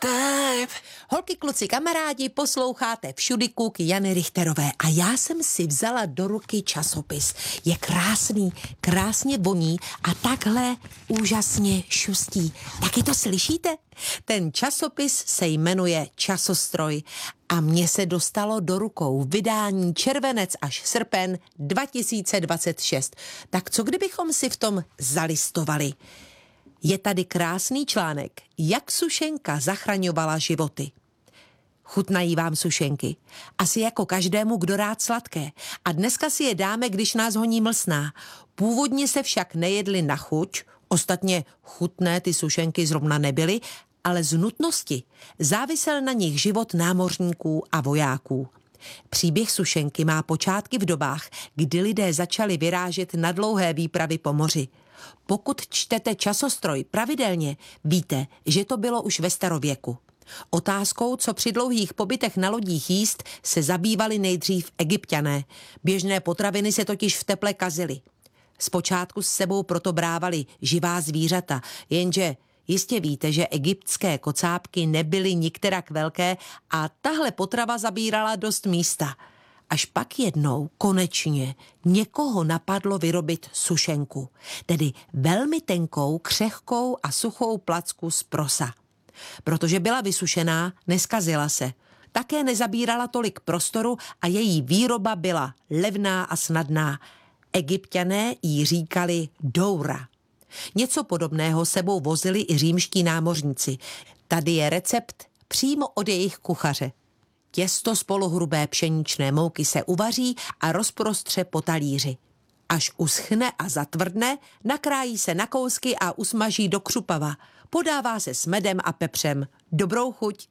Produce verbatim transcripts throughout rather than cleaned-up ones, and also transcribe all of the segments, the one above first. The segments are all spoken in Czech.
typ. Holky, kluci, kamarádi, posloucháte Všudykuk Jany Richterové a já jsem si vzala do ruky časopis. Je krásný, krásně voní a takhle úžasně šustí. Taky to slyšíte? Ten časopis se jmenuje Časostroj a mně se dostalo do rukou vydání červenec až srpen dva tisíce dvacet šest. Tak co kdybychom si v tom zalistovali? Je tady krásný článek, jak sušenka zachraňovala životy. Chutnají vám sušenky? Asi jako každému, kdo rád sladké. A dneska si je dáme, když nás honí mlsná. Původně se však nejedly na chuť, ostatně chutné ty sušenky zrovna nebyly, ale z nutnosti závisel na nich život námořníků a vojáků. Příběh sušenky má počátky v dobách, kdy lidé začali vyrážet na dlouhé výpravy po moři. Pokud čtete Časostroj pravidelně, víte, že to bylo už ve starověku. Otázkou, co při dlouhých pobytech na lodích jíst, se zabývali nejdřív Egypťané. Běžné potraviny se totiž v teple kazily. Zpočátku s sebou proto brávali živá zvířata, jenže jistě víte, že egyptské kocápky nebyly nikterak velké a tahle potrava zabírala dost místa. Až pak jednou, konečně, někoho napadlo vyrobit sušenku, tedy velmi tenkou, křehkou a suchou placku z prosa. Protože byla vysušená, neskazila se. Také nezabírala tolik prostoru a její výroba byla levná a snadná. Egypťané jí říkali doura. Něco podobného sebou vozili i římští námořníci. Tady je recept přímo od jejich kuchaře. Těsto z polohrubé pšeničné mouky se uvaří a rozprostře po talíři. Až uschne a zatvrdne, nakrájí se na kousky a usmaží do křupava. Podává se s medem a pepřem. Dobrou chuť.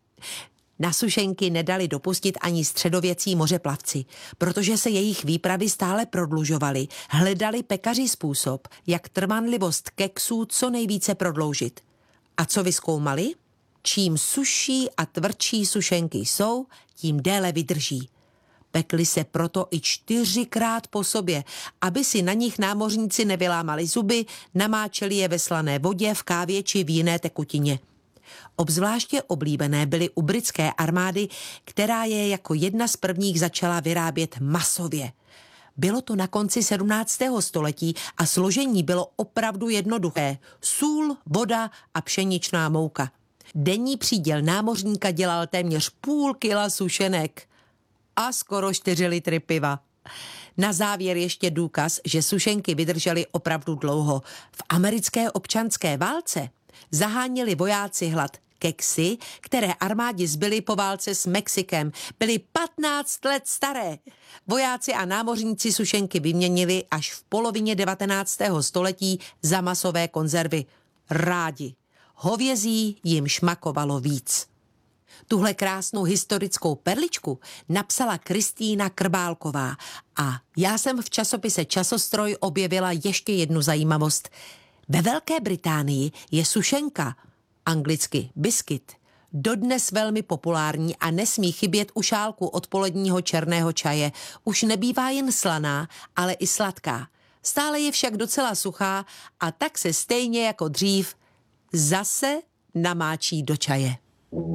Na sušenky nedali dopustit ani středověcí mořeplavci, protože se jejich výpravy stále prodlužovaly. Hledali pekaři způsob, jak trvanlivost keksů co nejvíce prodloužit. A co vyzkoumali? Čím suší a tvrdší sušenky jsou, tím déle vydrží. Pekli se proto i čtyřikrát po sobě, aby si na nich námořníci nevylámali zuby, namáčeli je ve slané vodě, v kávě či v jiné tekutině. Obzvláště oblíbené byly u britské armády, která je jako jedna z prvních začala vyrábět masově. Bylo to na konci sedmnáctého století a složení bylo opravdu jednoduché. Sůl, voda a pšeničná mouka. Denní příděl námořníka dělal téměř půl kila sušenek a skoro čtyři litry piva. Na závěr ještě důkaz, že sušenky vydržely opravdu dlouho. V americké občanské válce zaháněli vojáci hlad. Keksy, které armádě zbyly po válce s Mexikem, byly patnáct let staré. Vojáci a námořníci sušenky vyměnili až v polovině devatenáctého století za masové konzervy. Rádi. Hovězí jim šmakovalo víc. Tuhle krásnou historickou perličku napsala Kristýna Krbálková a já jsem v časopise Časostroj objevila ještě jednu zajímavost. Ve Velké Británii je sušenka, anglicky biskit, dodnes velmi populární a nesmí chybět u šálku odpoledního černého čaje. Už nebývá jen slaná, ale i sladká. Stále je však docela suchá a tak se stejně jako dřív zase namáčí do čaje.